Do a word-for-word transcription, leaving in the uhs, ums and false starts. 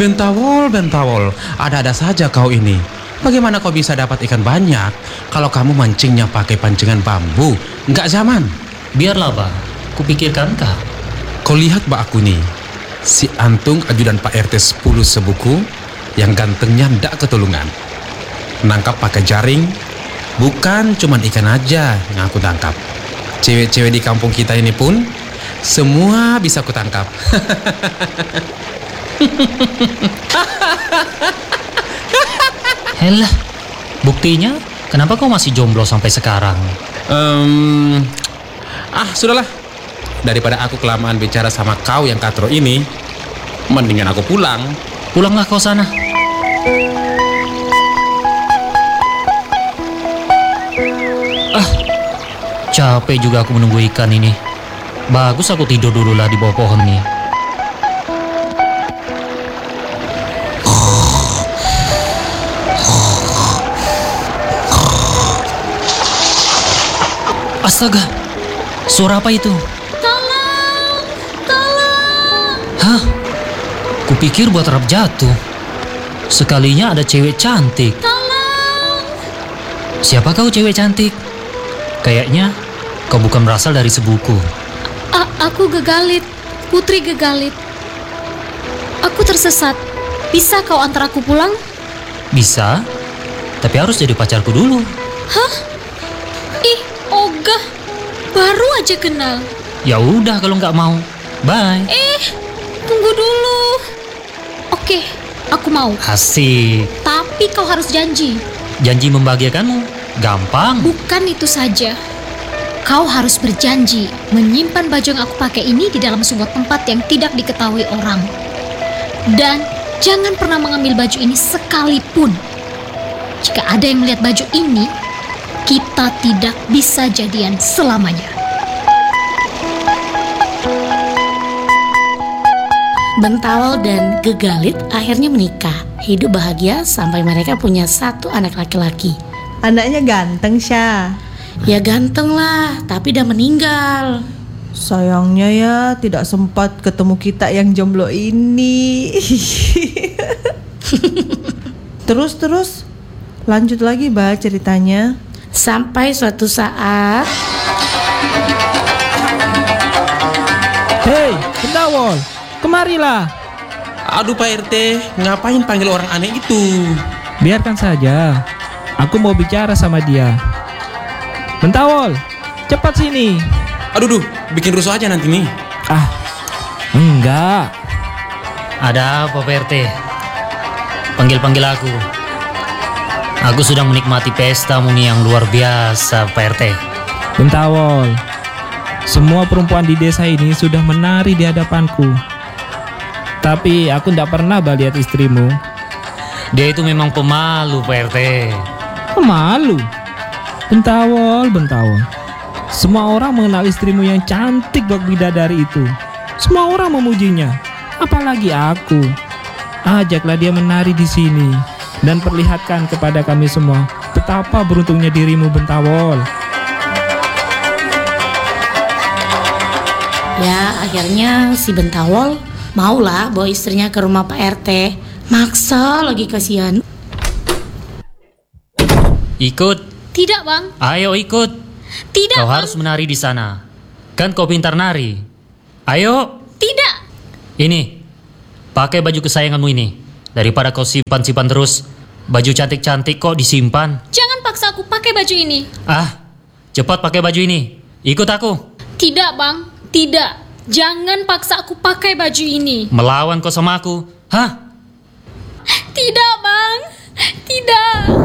Bentawol, Bentawol, ada-ada saja kau ini. Bagaimana kau bisa dapat ikan banyak kalau kamu mancingnya pakai pancingan bambu? Nggak zaman. Biarlah, Bah. Kupikirkan kah? Kau lihat Mbak aku nih, si Antung ajudan Pak R T sepuluh sebuku yang gantengnya ndak ketulungan. Nangkap pakai jaring, bukan cuman ikan aja yang aku tangkap. Cewek-cewek di kampung kita ini pun semua bisa kutangkap. Helah, buktinya kenapa kau masih jomblo sampai sekarang? Um, ah, sudahlah. Daripada aku kelamaan bicara sama kau yang katro ini, mendingan aku pulang. Pulanglah kau sana. Ah, capek juga aku menunggu ikan ini. Bagus aku tidur dulu lah di bawah pohon nih. Astaga, suara apa itu? Tolong, tolong. Hah? Kupikir buat rap jatuh. Sekalinya ada cewek cantik. Tolong. Siapa kau cewek cantik? Kayaknya kau bukan berasal dari sebuku. A- aku Gegalit, Putri Gegalit. Aku tersesat. Bisa kau antar aku pulang? Bisa, tapi harus jadi pacarku dulu. Hah? Ih, ogah. Baru aja kenal. Ya udah kalau nggak mau, bye. Eh, tunggu dulu. Oke, aku mau. Asik. Tapi kau harus janji. Janji membahagiakanmu, gampang. Bukan itu saja. Kau harus berjanji menyimpan baju yang aku pakai ini di dalam sebuah tempat yang tidak diketahui orang. Dan jangan pernah mengambil baju ini sekalipun. Jika ada yang melihat baju ini, kita tidak bisa jadian selamanya. Bentawol dan Gegalit akhirnya menikah. Hidup bahagia sampai mereka punya satu anak laki-laki. Anaknya ganteng, Syah. Ya ganteng lah, tapi udah meninggal. Sayangnya ya tidak sempat ketemu kita yang jomblo ini. Terus-terus lanjut lagi Mbak ceritanya. Sampai suatu saat, Hei, Bentawol, kemarilah. Aduh Pak R T, ngapain panggil orang aneh itu? Biarkan saja, aku mau bicara sama dia. Bentawol, cepat sini. Aduh duh, bikin rusuh aja nanti nih. Ah, enggak. Ada apa Pak R T? Panggil-panggil aku. Aku sedang menikmati pestamu nih yang luar biasa Pak R T. Bentawol, semua perempuan di desa ini sudah menari di hadapanku. Tapi aku tidak pernah lihat istrimu. Dia itu memang pemalu Pak R T. Malu. Bentawol, Bentawol. Semua orang mengenal istrimu yang cantik bak bidadari itu. Semua orang memujinya. Apalagi aku. Ajaklah dia menari di sini dan perlihatkan kepada kami semua betapa beruntungnya dirimu, Bentawol. ya akhirnya si Bentawol maulah bawa istrinya ke rumah Pak R T. Maksa lagi, kasihan. Ikut. Tidak, Bang. Ayo ikut. Tidak, Kau Bang. harus menari di sana. Kan kau pintar nari. Ayo. Tidak. Ini. Pakai baju kesayanganmu ini. Daripada kau simpan-simpan terus. Baju cantik-cantik kok disimpan. Jangan paksa aku pakai baju ini. Ah, cepat pakai baju ini. Ikut aku. Tidak, Bang. Tidak. Jangan paksa aku pakai baju ini. Melawan kau sama aku. Hah? Tidak, Bang. Tidak.